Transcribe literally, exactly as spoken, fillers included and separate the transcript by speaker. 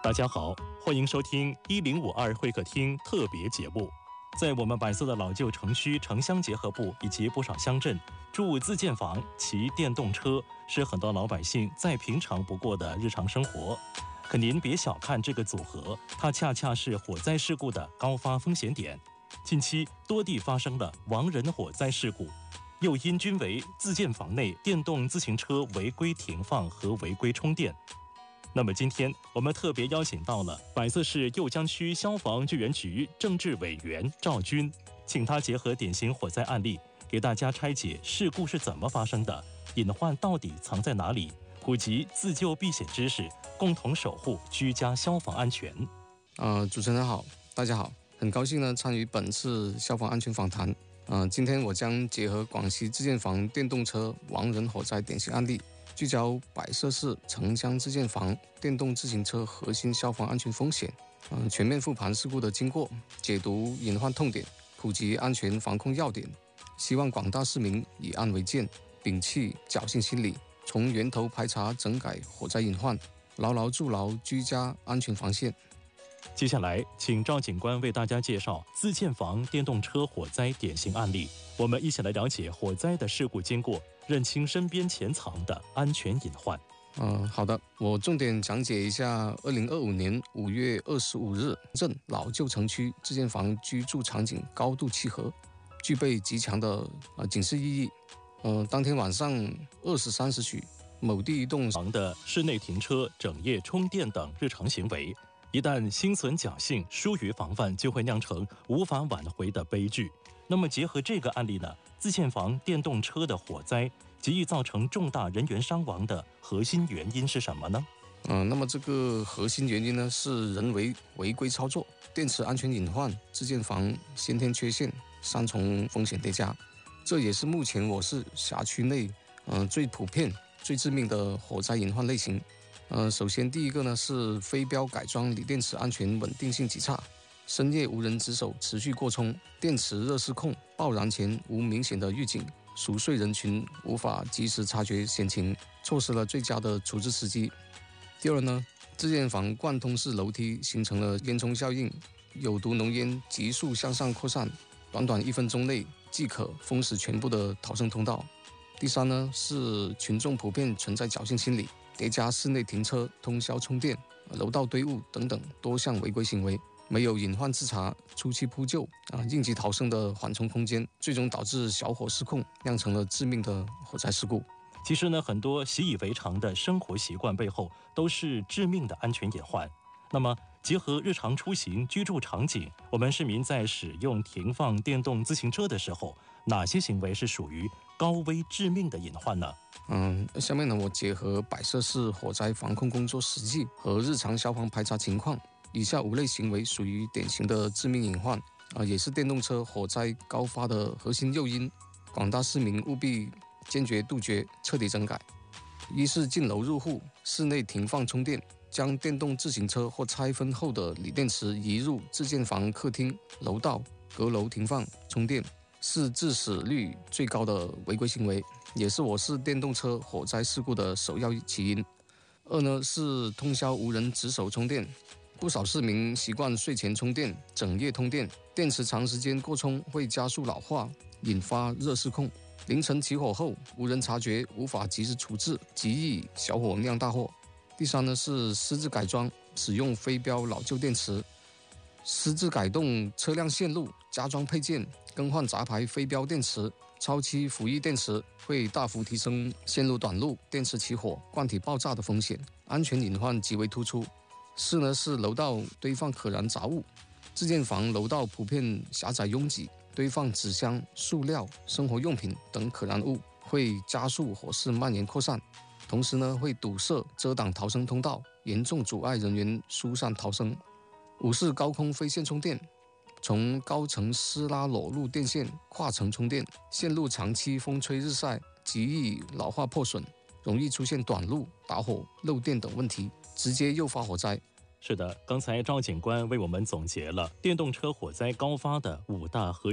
Speaker 1: 大家好，欢迎收听一零五二会客厅特别节目。在我们百色的老旧城区城乡结合部以及不少乡镇，住自建房、骑电动车是很多老百姓再平常不过的日常生活。可您别小看这个组合，它恰恰是火灾事故的高发风险点。近期多地发生了亡人火灾事故，诱因均为自建房内电动自行车违规停放和违规充电。那么今天我们特别邀请到了百色市右江区消防救援局政治委员赵军，请他结合典型火灾案例，给大家拆解事故是怎么发生的，隐患到底藏在哪里，普及自救避险知识，共同守护居家消防安全。
Speaker 2: 呃，主持人好，大家好，很高兴呢参与本次消防安全访谈。呃，今天我将结合广西自建房电动车亡人火灾典型案例，聚焦百色市城乡自建房电动自行车核心消防安全风险，呃，全面复盘事故的经过，解读隐患痛点，普及安全防控要点。希望广大市民以案为鉴，摒弃侥幸心理，从源头排查整改火灾隐患，牢牢筑牢居家安全防线。
Speaker 1: 接下来，请赵警官为大家介绍自建房电动车火灾典型案例。我们一起来了解火灾的事故经过，认清身边潜藏的安全隐患。
Speaker 2: 呃，好的，我重点讲解一下二零二五年五月二十五日镇老旧城区自建房居住场景高度契合，具备极强的呃警示意义。呃，当天晚上二时三十许，某地一栋
Speaker 1: 房的室内停车、整夜充电等日常行为，一旦心存侥幸、疏于防范，就会酿成无法挽回的悲剧。那么结合这个案例呢，自建房电动车的火灾极易造成重大人员伤亡的核心原因是什么呢？
Speaker 2: 嗯、呃，那么这个核心原因呢是人为违规操作、电池安全隐患、自建房先天缺陷三重风险叠加，这也是目前我市辖区内嗯、呃、最普遍、最致命的火灾隐患类型。呃，首先第一个呢是非标改装锂电池安全稳定性极差，深夜无人值守，持续过充，电池热失控，爆燃前无明显的预警，熟睡人群无法及时察觉险情，错失了最佳的处置时机。第二呢，自建房贯通式楼梯形成了烟囱效应，有毒浓烟急速向上扩散，短短一分钟内即可封死全部的逃生通道。第三呢，是群众普遍存在侥幸心理，叠加室内停车、通宵充电、楼道堆物等等多项违规行为，没有隐患自查、初期扑救啊、应急逃生的缓冲空间，最终导致小火失控，酿成了致命的火灾事故。
Speaker 1: 其实呢，很多习以为常的生活习惯背后都是致命的安全隐患。那么结合日常出行居住场景，我们市民在使用停放电动自行车的时候，哪些行为是属于高危致命的隐患呢？
Speaker 2: 嗯，下面呢，我结合百色市火灾防控工作实际和日常消防排查情况，以下五类行为属于典型的致命隐患，啊、呃，也是电动车火灾高发的核心诱因。广大市民务必坚决杜绝，彻底整改。一是进楼入户，室内停放充电，将电动自行车或拆分后的锂电池移入自建房客厅、楼道、阁楼停放充电，是致死率最高的违规行为，也是我市电动车火灾事故的首要起因。二呢是通宵无人值守充电，不少市民习惯睡前充电、整夜通电，电池长时间过充会加速老化，引发热失控。凌晨起火后无人察觉，无法及时处置，极易小火酿大祸。第三呢是私自改装，使用非标老旧电池，私自改动车辆线路、加装配件，更换杂牌非标电池，超期服役电池，会大幅提升线路短路、电池起火、罐体爆炸的风险，安全隐患极为突出。四呢是楼道堆放可燃杂物，自建房楼道普遍狭窄拥挤，堆放纸箱、塑料、生活用品等可燃物，会加速火势蔓延扩散，同时呢会堵塞遮挡逃生通道，严重阻碍人员疏散逃生。五是高空飞线充电，从高层施拉裸露电线跨层充电，线路长期风吹日晒，极易老化破损，容易出现短路、打火、漏电等问题，直接诱发火灾。
Speaker 1: 是的，刚才赵警官为我们总结了电动车火灾高发的五大核